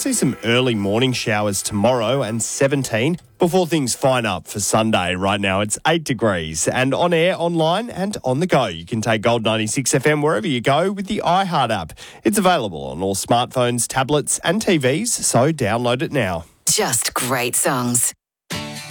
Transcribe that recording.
see some early morning showers tomorrow and 17 before things fine up for Sunday. Right now it's 8 degrees and on air, online and on the go. You can take Gold 96 FM wherever you go with the iHeart app. It's available on all smartphones, tablets and TVs, so download it now. Just great songs.